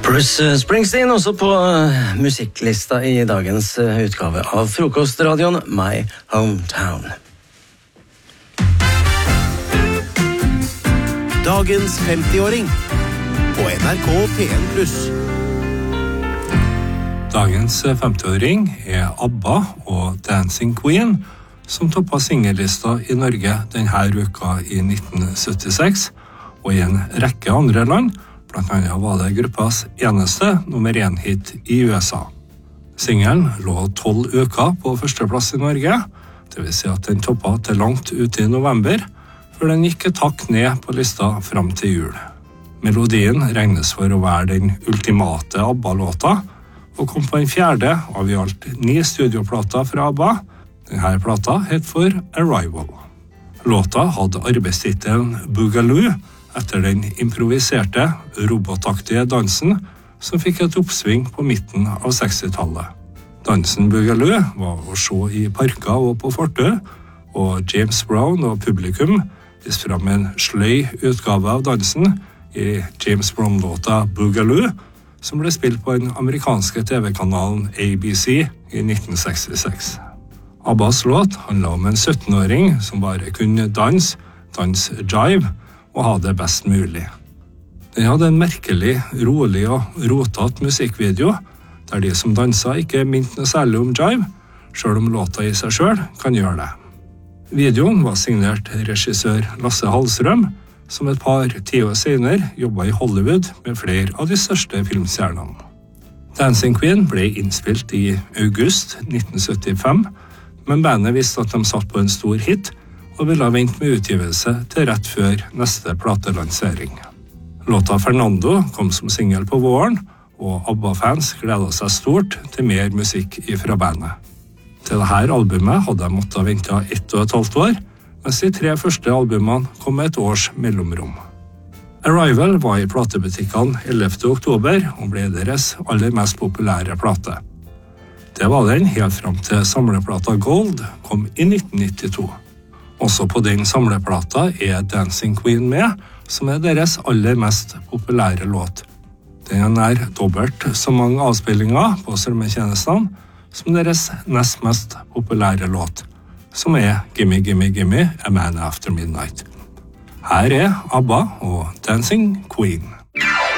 Bruce Springsteen også på musikklista i dagens utgave av Frokostradioen My Hometown. Dagens 50-åring på NRK P1+. Dagens 50-åring ABBA og Dancing Queen, som toppet singellista i Norge denne uka i 1976, og i en rekke andre land. Blant annet var det gruppas eneste nummer 1-hit i USA. Singelen lå 12 uker på førsteplass i Norge, det vil si at den toppet til langt ute i november, før den gikk et hakk ned på lista fram til jul. Melodien regnes for å være den ultimate ABBA-låta, og kom på en 4. av i alt 9 studioplater fra ABBA. Denne plata het for Arrival. Låta hadde arbeidstitelen Boogaloo, etter den improviserte, robotaktige dansen som fikk et oppsving på midten av 60-tallet. Dansen Boogaloo var å se i parker og på fortau, og James Brown og publikum viste fram en sløy utgave av dansen i James Brown-låta Boogaloo, som ble spilt på den amerikanske TV-kanalen ABC i 1966. ABBAs låt handlet om en 17-åring som bare kunne danse jive, og ha det best mulig. Den hadde en merkelig, rolig og rotet musikkvideo, der de som danset ikke minte noe særlig om jive, selv om låta i seg selv kan gjøre det. Videoen var signert regissør Lasse Hallstrøm, som et par tiår senere jobbet i Hollywood med flere av de største filmstjernene. Dancing Queen ble innspilt i august 1975, men bandet visste at de satt på en stor hit, og ville vente med utgivelse til rett før neste platelansering. Låta Fernando kom som single på våren, og ABBA-fans gledet seg stort til mer musikk fra bandet. Til dette albumet hadde de måttet vente 1,5 år, mens de 3 første albumene kom med et års mellomrom. Arrival var i platebutikkene 11. oktober og ble deres aller mest populære plate. Det var den helt fram til samleplata Gold kom i 1992. Også på den samleplata Dancing Queen med, som deres aller mest populære låt. Den dobbelt så mange avspillinger på strømmetjenestene som deres nest mest populære låt, som Gimme Gimme Gimme, A Man After Midnight. Her ABBA og Dancing Queen.